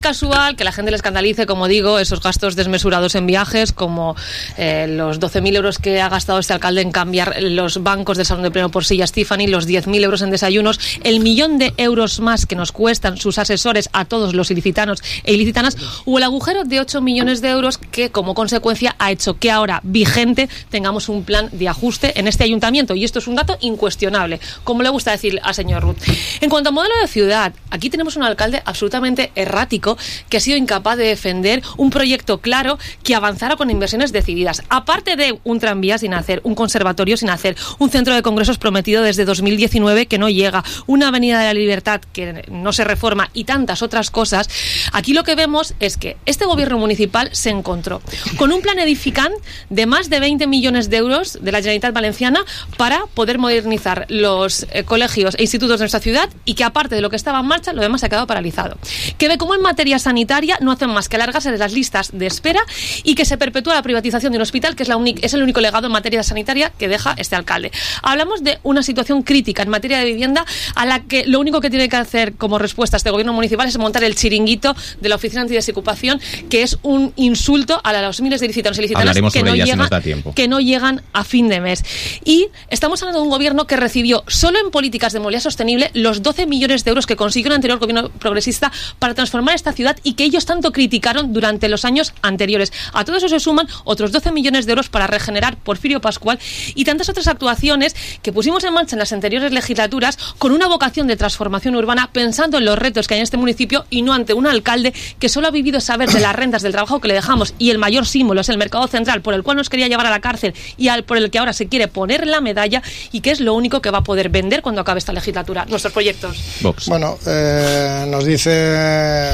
Casual que la gente le escandalice, como digo, esos gastos desmesurados en viajes, como los 12.000 euros que ha gastado este alcalde en cambiar los bancos del Salón de Pleno por sillas Tiffany, los 10.000 euros en desayunos, el 1.000.000 de euros más que nos cuestan sus asesores a todos los ilicitanos e ilicitanas, o el agujero de 8 millones de euros que, como consecuencia, ha hecho que ahora, vigente, tengamos un plan de ajuste en este ayuntamiento. Y esto es un dato incuestionable, como le gusta decir al señor Ruth. En cuanto a modelo de ciudad, aquí tenemos un alcalde absolutamente errático, que ha sido incapaz de defender un proyecto claro que avanzara con inversiones decididas. Aparte de un tranvía sin hacer, un conservatorio sin hacer, un centro de congresos prometido desde 2019 que no llega, una avenida de la Libertad que no se reforma y tantas otras cosas, aquí lo que vemos es que este gobierno municipal se encontró con un plan edificant de más de 20 millones de euros de la Generalitat Valenciana para poder modernizar los colegios e institutos de nuestra ciudad, y que aparte de lo que estaba en marcha, lo demás se ha quedado paralizado. Que ve cómo en materia sanitaria no hacen más que alargarse las listas de espera y que se perpetúa la privatización de un hospital, que es el único legado en materia sanitaria que deja este alcalde. Hablamos de una situación crítica en materia de vivienda, a la que lo único que tiene que hacer como respuesta este gobierno municipal es montar el chiringuito de la Oficina Antidesocupación, que es un insulto a los miles de ilicitanos y ilicitanas que no llegan a fin de mes. Y estamos hablando de un gobierno que recibió solo en políticas de movilidad sostenible los 12 millones de euros que consiguió el anterior gobierno progresista para transformar esta ciudad y que ellos tanto criticaron durante los años anteriores. A todo eso se suman otros 12 millones de euros para regenerar Porfirio Pascual y tantas otras actuaciones que pusimos en marcha en las anteriores legislaturas con una vocación de transformación urbana, pensando en los retos que hay en este municipio y no ante un alcalde que solo ha vivido saber de las rentas del trabajo que le dejamos, y el mayor símbolo es el mercado central, por el cual nos quería llevar a la cárcel y por el que ahora se quiere poner la medalla, y que es lo único que va a poder vender cuando acabe esta legislatura, nuestros proyectos. Vox. Bueno, nos dice...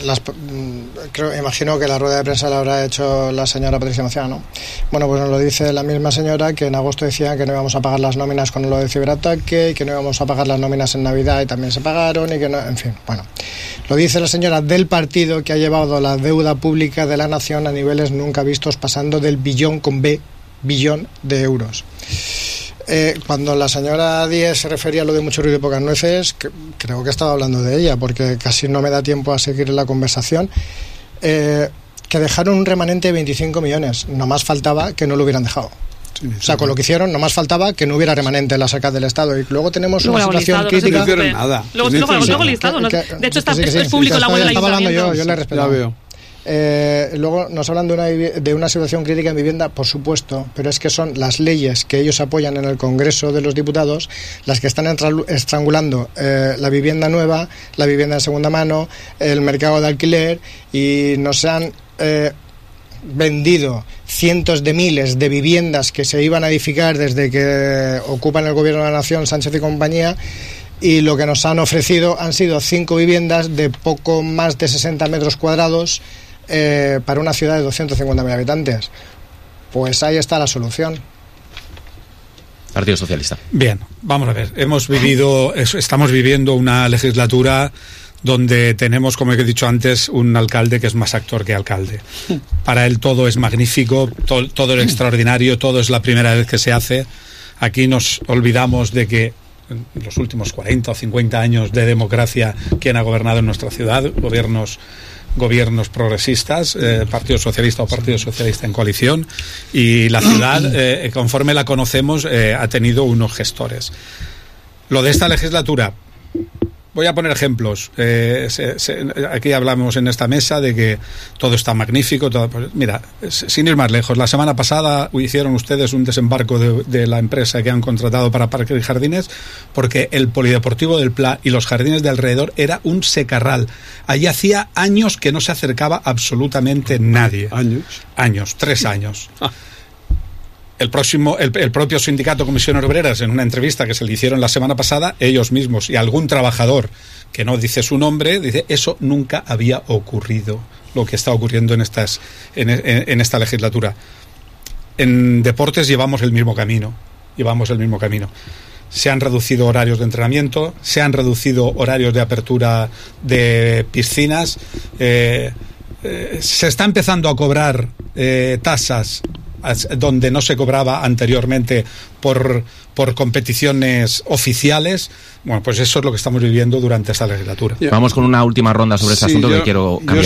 imagino que la rueda de prensa la habrá hecho la señora Patricia Maciá, ¿no? Bueno, pues nos lo dice la misma señora que en agosto decía que no íbamos a pagar las nóminas con lo de ciberataque, y que no íbamos a pagar las nóminas en Navidad, y también se pagaron, y que no, en fin, bueno. Lo dice la señora del partido que ha llevado la deuda pública de la nación a niveles nunca vistos, pasando del billón con B, billón de euros. Cuando la señora Díez se refería a lo de mucho ruido y pocas nueces, creo que estaba hablando de ella, porque casi no me da tiempo a seguir la conversación. Que dejaron un remanente de 25 millones. No más faltaba que no lo hubieran dejado. Sí, o sea, con lo que hicieron, no más faltaba que no hubiera remanente en las arcas del Estado. Y luego tenemos una situación crítica. No hicieron nada. Luego listado. De hecho, es público la web del ayuntamiento. Yo le he respetado. Luego nos hablan de una situación crítica en vivienda, por supuesto, pero es que son las leyes que ellos apoyan en el Congreso de los Diputados las que están estrangulando la vivienda nueva, la vivienda de segunda mano, el mercado de alquiler, y nos han vendido cientos de miles de viviendas que se iban a edificar desde que ocupan el gobierno de la nación Sánchez y compañía, y lo que nos han ofrecido han sido 5 viviendas de poco más de 60 metros cuadrados para una ciudad de 250.000 habitantes. Pues ahí está la solución. Partido Socialista. Bien, vamos a ver. Estamos viviendo una legislatura donde tenemos, como he dicho antes, un alcalde que es más actor que alcalde. Para él todo es magnífico, todo es extraordinario, todo es la primera vez que se hace. Aquí nos olvidamos de que en los últimos 40 o 50 años de democracia, ¿quién ha gobernado en nuestra ciudad? Gobiernos progresistas, Partido Socialista o Partido Socialista en coalición, y la ciudad, conforme la conocemos, ha tenido unos gestores. Lo de esta legislatura, voy a poner ejemplos. Aquí hablamos en esta mesa de que todo está magnífico. Mira, sin ir más lejos, la semana pasada hicieron ustedes un desembarco de la empresa que han contratado para Parques y Jardines, porque el polideportivo del Pla y los jardines de alrededor era un secarral. Allí hacía años que no se acercaba absolutamente nadie. ¿Años? 3 años. El propio sindicato Comisiones Obreras, en una entrevista que se le hicieron la semana pasada, ellos mismos y algún trabajador que no dice su nombre, dice, eso nunca había ocurrido, lo que está ocurriendo en esta legislatura. En deportes llevamos el mismo camino. Se han reducido horarios de entrenamiento, se han reducido horarios de apertura de piscinas, se está empezando a cobrar tasas donde no se cobraba anteriormente por competiciones oficiales. Bueno, pues eso es lo que estamos viviendo durante esta legislatura. Vamos con una última ronda sobre este asunto que quiero cambiar.